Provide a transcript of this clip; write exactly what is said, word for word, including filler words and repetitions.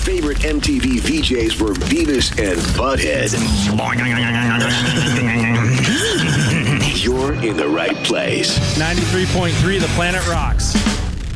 favorite M T V V Js were Beavis and Butthead, you're in the right place. ninety-three point three The Planet Rocks.